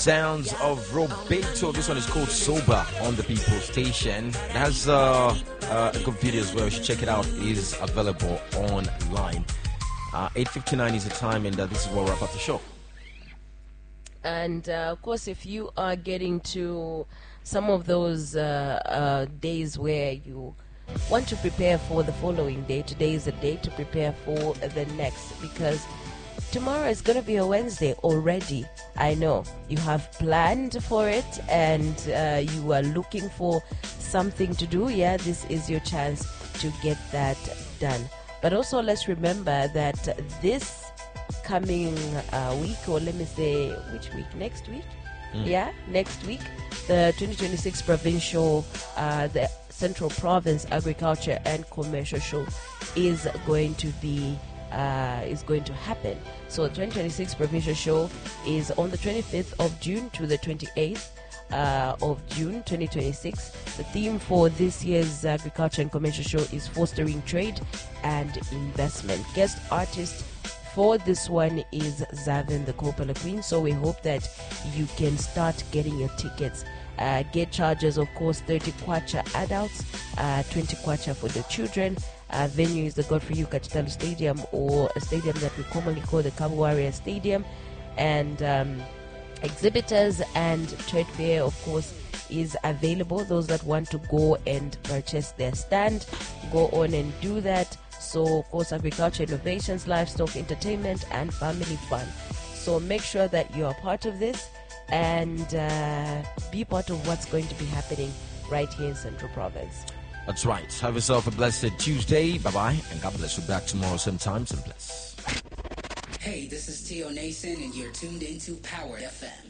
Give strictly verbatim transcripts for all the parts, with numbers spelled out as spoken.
Sounds of Roberto. This one is called Sober on the People Station. It has uh, uh, a good video as well. You should check it out. It is available online. Uh, eight fifty-nine is the time, and uh, this is where we wrap up the show. And uh, of course, if you are getting to some of those uh, uh, days where you want to prepare for the following day, today is the day to prepare for the next, because tomorrow is going to be a Wednesday already. I know you have planned for it, and uh, you are looking for something to do. Yeah, this is your chance to get that done. But also, let's remember that this coming uh, week, or let me say, which week? Next week? Mm. Yeah, next week, the twenty twenty-six provincial, uh, the Central Province Agriculture and Commercial Show is going to be uh, is going to happen. So the twenty twenty-six provincial show is on the twenty-fifth of June to the twenty-eighth uh, of June twenty twenty-six. The theme for this year's Agriculture and Commercial Show is fostering trade and investment. Guest artist for this one is Zavin, the Coppola Queen. So we hope that you can start getting your tickets. Uh, get charges, of course, thirty kwacha adults, uh, twenty kwacha for the children. Uh, venue is the Godfrey U. Kachitalu Stadium, or a stadium that we commonly call the Cabo Warrior Stadium. And um, exhibitors and trade fair, of course, is available. Those that want to go and purchase their stand, go on and do that. So, of course, agriculture, innovations, livestock, entertainment, and family fun. So make sure that you are part of this and uh, be part of what's going to be happening right here in Central Province. That's right. Have yourself a blessed Tuesday. Bye-bye. And God bless you. Back tomorrow same time. And bless. Hey, this is Tio Nason, and you're tuned into Power F M.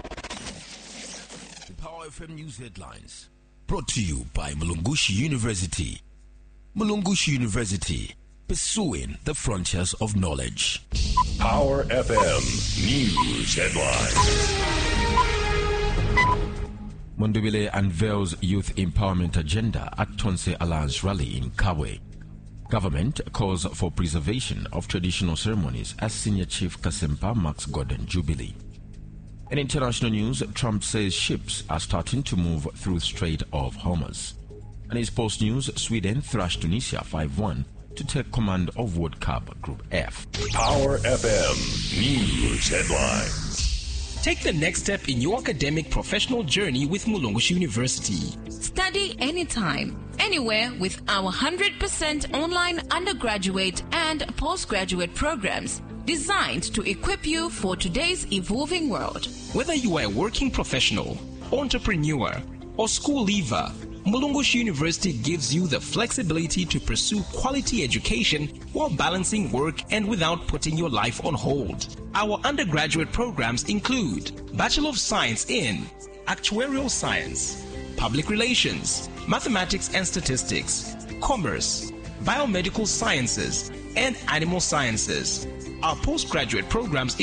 The Power F M News Headlines. Brought to you by Mulungushi University. Mulungushi University, pursuing the frontiers of knowledge. Power F M News Headlines. Mondobile unveils youth empowerment agenda at Tonse Alliance rally in Kabwe. Government calls for preservation of traditional ceremonies as Senior Chief Kasempa marks Golden Jubilee. In international news, Trump says ships are starting to move through Strait of Hormuz. And in sports news, Sweden thrashed Tunisia five one to take command of World Cup Group F. Power F M News Headlines. Take the next step in your academic professional journey with Mulungushi University. Study anytime, anywhere with our one hundred percent online undergraduate and postgraduate programs designed to equip you for today's evolving world. Whether you are a working professional, entrepreneur, or school leaver, Mulungushi University gives you the flexibility to pursue quality education while balancing work and without putting your life on hold. Our undergraduate programs include Bachelor of Science in Actuarial Science, Public Relations, Mathematics and Statistics, Commerce, Biomedical Sciences, and Animal Sciences. Our postgraduate programs